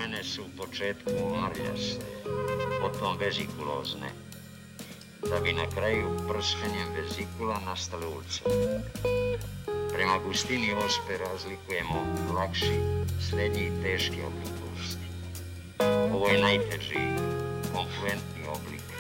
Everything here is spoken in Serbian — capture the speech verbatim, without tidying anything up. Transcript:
Mene su u početku marljaste, potom vezikulozne, da bi na kraju prskanjem vezikula nastale ulcere. Prema gustini ospe razlikujemo lakši, srednji i teški oblik bolesti. Ovo je najteži, konfluentni oblik